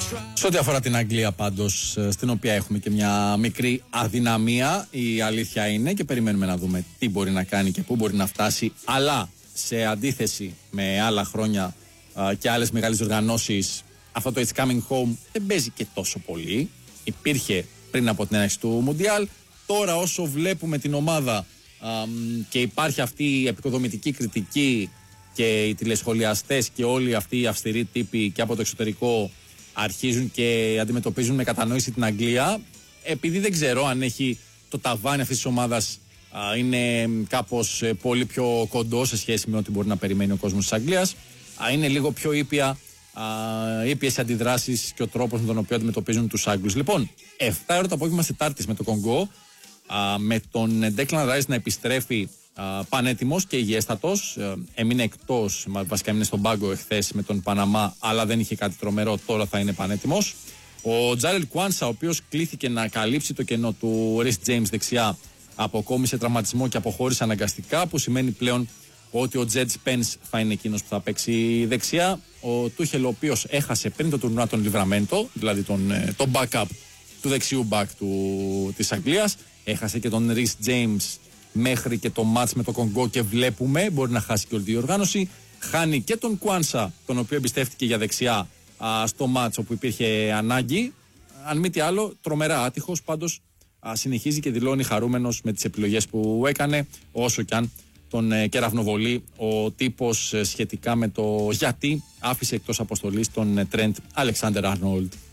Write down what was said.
Σε ό,τι αφορά την Αγγλία πάντως, στην οποία έχουμε και μια μικρή αδυναμία, η αλήθεια είναι, και περιμένουμε να δούμε τι μπορεί να κάνει και πού μπορεί να φτάσει, αλλά σε αντίθεση με άλλα χρόνια και άλλες μεγάλες οργανώσεις, αυτό το It's Coming Home δεν παίζει και τόσο πολύ. Υπήρχε πριν από την έναρξη του Μουντιάλ. Τώρα όσο βλέπουμε την ομάδα και υπάρχει αυτή η επικοδομητική κριτική και οι τηλεσχολιαστές και όλοι αυτοί οι αυστηροί τύποι και από το εξωτερικό αρχίζουν και αντιμετωπίζουν με κατανόηση την Αγγλία, επειδή δεν ξέρω αν έχει το ταβάνι αυτής της ομάδας είναι κάπως πολύ πιο κοντό σε σχέση με ό,τι μπορεί να περιμένει ο κόσμος της Αγγλίας, είναι λίγο πιο ήπιες αντιδράσεις και ο τρόπος με τον οποίο αντιμετωπίζουν τους Άγγλους. Λοιπόν, 7 ώρα το απόγευμα Τετάρτης με το Κονγκό, με τον Declan Rice να επιστρέφει πανέτοιμος και υγιέστατος. Έμεινε εκτός, βασικά έμεινε στον πάγκο εχθές με τον Παναμά, αλλά δεν είχε κάτι τρομερό, τώρα θα είναι πανέτοιμος. Ο Τζάρελ Κουάνσα, ο οποίος κλήθηκε να καλύψει το κενό του Ρις Τζέιμς δεξιά, αποκόμισε τραυματισμό και αποχώρησε αναγκαστικά, που σημαίνει πλέον ότι ο Τζετ Σπένς θα είναι εκείνος που θα παίξει δεξιά. Ο Τούχελ, ο οποίος έχασε πριν το τουρνουά τον Λιβραμέντο, δηλαδή τον backup του δεξιού back της Αγγλίας, έχασε και τον Ρις Τζέιμς μέχρι και το μάτς με το Κονγκό και βλέπουμε μπορεί να χάσει και όλη η οργάνωση. Χάνει και τον Κουάνσα, τον οποίο εμπιστεύτηκε για δεξιά στο μάτς όπου υπήρχε ανάγκη. Αν μη τι άλλο, τρομερά άτυχος, πάντως συνεχίζει και δηλώνει χαρούμενος με τις επιλογές που έκανε, όσο κι αν τον κεραυνοβολεί ο τύπος σχετικά με το γιατί άφησε εκτός αποστολής τον Τρεντ Αλεξάντερ Άρνολντ.